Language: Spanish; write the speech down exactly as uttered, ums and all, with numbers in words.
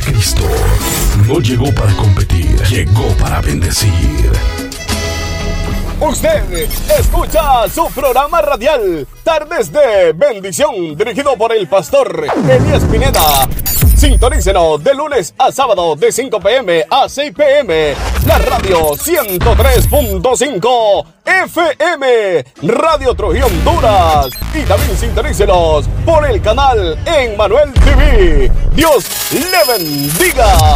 Cristo. No llegó para competir, llegó para bendecir. Usted escucha su programa radial Tardes de Bendición, dirigido por el pastor Elías Pineda. Sintonícenos de lunes a sábado de cinco p m a seis p m La radio ciento tres punto cinco F M, Radio Trujillo Honduras. Y también sintonícenos por el canal Emmanuel T V. Dios le bendiga.